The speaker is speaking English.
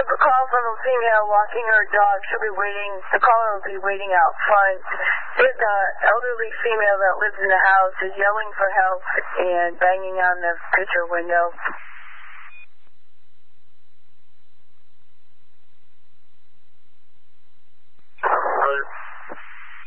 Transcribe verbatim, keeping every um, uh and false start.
a call from a female walking her dog. She'll be waiting, the caller will be waiting out front. This uh, elderly female that lives in the house is yelling for help and banging on the picture window.